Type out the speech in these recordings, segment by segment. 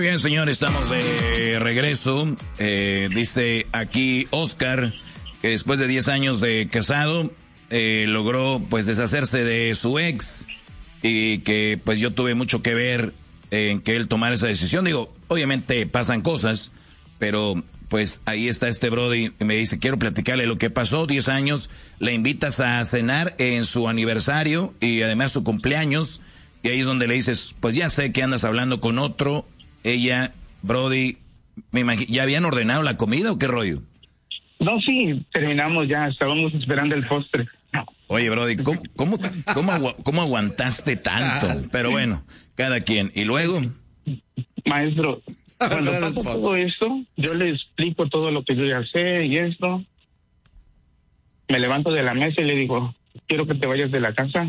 Bien, señor, estamos de regreso. Dice aquí Oscar que después de 10 años de casado, logró pues deshacerse de su ex y que pues yo tuve mucho que ver en que él tomara esa decisión. Digo, obviamente pasan cosas, pero pues ahí está este brody y me dice, quiero platicarle lo que pasó. 10 años, le invitas a cenar en su aniversario y además su cumpleaños, y ahí es donde le dices, pues ya sé que andas hablando con otro. Ella, brody, me imagino, ¿ya habían ordenado la comida o qué rollo? No, sí, terminamos ya, estábamos esperando el postre. Oye, brody, ¿cómo aguantaste tanto? Pero bueno, cada quien. ¿Y luego? Maestro, cuando pasa todo esto, yo le explico todo lo que yo ya sé y esto. Me levanto de la mesa y le digo, quiero que te vayas de la casa.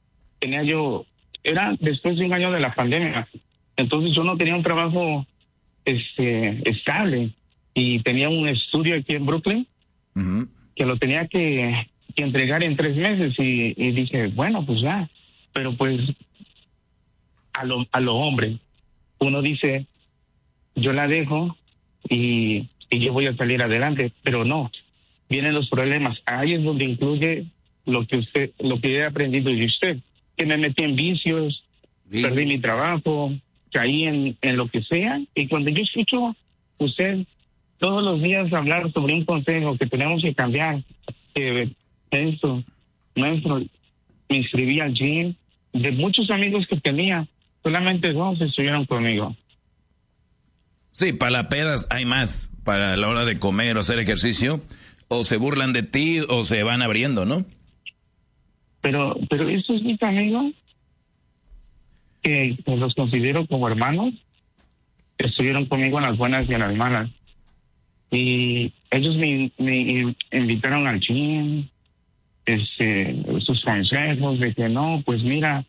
Era después de un año de la pandemia. Entonces yo no tenía un trabajo estable y tenía un estudio aquí en Brooklyn que lo tenía que entregar en 3 meses y dije, bueno, pues ya, pero pues a lo hombre, uno dice, yo la dejo y yo voy a salir adelante, pero no, vienen los problemas. Ahí es donde incluye lo que he aprendido de usted, que me metí en vicios, perdí mi trabajo, caí en lo que sea, y cuando yo escucho usted todos los días hablar sobre un consejo que tenemos que cambiar, que maestro, me inscribí al gym, de muchos amigos que tenía, solamente 2 estuvieron conmigo. Sí, para la pedas hay más, para la hora de comer o hacer ejercicio, o se burlan de ti o se van abriendo, ¿no? Pero estos mis amigos, que los considero como hermanos, estuvieron conmigo en las buenas y en las malas. Y ellos me invitaron al gym, sus consejos de que no, pues mira,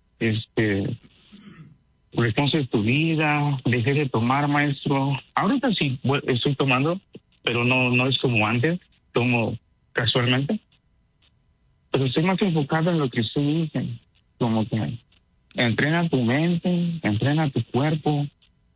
reconoces tu vida, dejé de tomar, maestro. Ahorita sí estoy tomando, pero no es como antes, tomo casualmente. Pero estoy más enfocado en lo que usted dice, como que entrena tu mente, entrena tu cuerpo.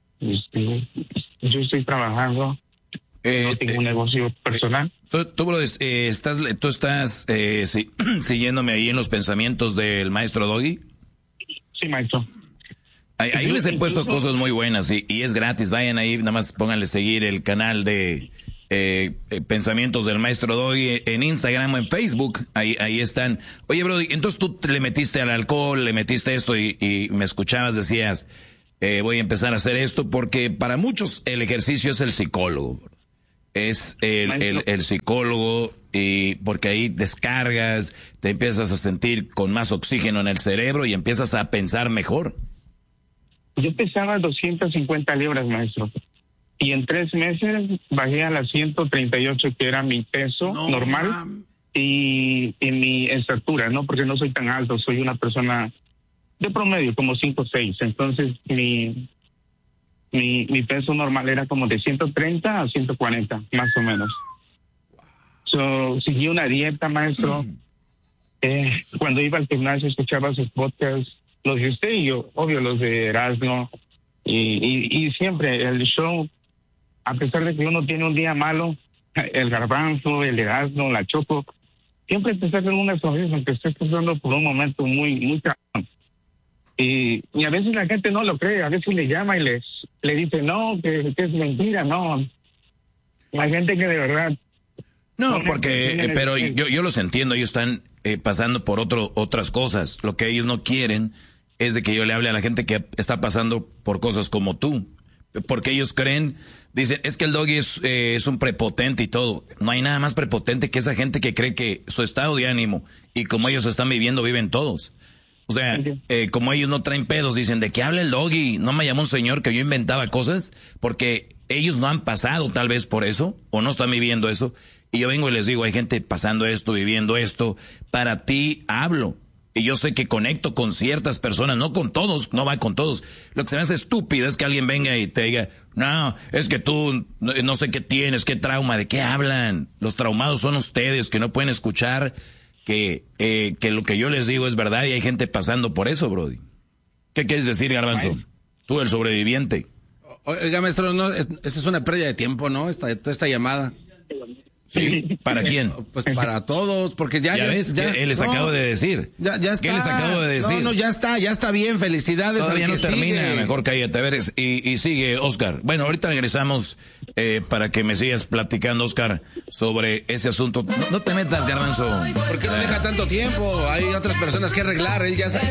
Yo estoy trabajando, no tengo un negocio personal. Tú estás siguiéndome ahí en los pensamientos del maestro Doggy. Sí, maestro. Ahí les he puesto cosas muy buenas y es gratis. Vayan ahí, nada más pónganle seguir el canal de Pensamientos del Maestro Doggy en Instagram o en Facebook. Ahí están. Oye, Brody, entonces tú le metiste al alcohol, le metiste esto y me escuchabas, decías, voy a empezar a hacer esto porque para muchos el ejercicio es el psicólogo. Es el psicólogo, y porque ahí descargas, te empiezas a sentir con más oxígeno en el cerebro y empiezas a pensar mejor. Yo pesaba 250 libras, maestro, y en 3 meses bajé a las 138, que era mi peso normal, y mi estatura, ¿no? Porque no soy tan alto, soy una persona de promedio, como 5'6", entonces mi peso normal era como de 130 a 140, más o menos. Seguí una dieta, maestro. Cuando iba al gimnasio escuchaba sus podcasts, los de usted y yo, obvio, los de Erasmo, y siempre el show, a pesar de que uno tiene un día malo, el Garbanzo, el Erasmo, la Choco, siempre te sacan una sonrisa, aunque estés pasando por un momento muy cabrón. Y a veces la gente no lo cree, a veces le llama y le dice, no, que es mentira, no. La gente que de verdad... No, porque, pero yo los entiendo, ellos están pasando por otras cosas. Lo que ellos no quieren es de que yo le hable a la gente que está pasando por cosas como tú. Porque ellos creen, dicen, es que el Doggy es un prepotente y todo. No hay nada más prepotente que esa gente que cree que su estado de ánimo y como ellos están viviendo, viven todos. O sea, como ellos no traen pedos, dicen, ¿de qué habla el Doggy? No me llamó un señor que yo inventaba cosas, porque ellos no han pasado tal vez por eso, o no están viviendo eso. Y yo vengo y les digo, hay gente pasando esto, viviendo esto. Para ti hablo. Y yo sé que conecto con ciertas personas, no con todos, no va con todos. Lo que se me hace estúpido es que alguien venga y te diga, no, es que tú no sé qué tienes, qué trauma, ¿de qué hablan? Los traumados son ustedes que no pueden escuchar que lo que yo les digo es verdad y hay gente pasando por eso, Brody. ¿Qué quieres decir, Garbanzo? Tú, el sobreviviente. Oiga, maestro, no, esa es una pérdida de tiempo, ¿no? Esta llamada. Sí. ¿Para quién? Pues para todos, porque ya ves, él les acabo de decir. Ya está. ¿Qué les acabo de decir? No, ya está bien, felicidades. Todavía al que no termina, sigue. Mejor cállate, a ver, y sigue Oscar. Bueno, ahorita regresamos para que me sigas platicando, Oscar, sobre ese asunto. No te metas, Garbanzo. ¿Por qué no deja tanto tiempo? Hay otras personas que arreglar, él ya sabe.